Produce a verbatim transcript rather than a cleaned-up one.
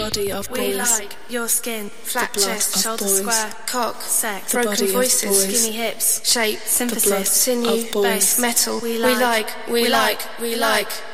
body of We boys. like your skin, flat The blood chest, of shoulder boys. square, cock, sex, The broken body of voices, boys. skinny hips, shape, blood synthesis, of sinew, boys. bass, metal. We We like, like, we like, we like.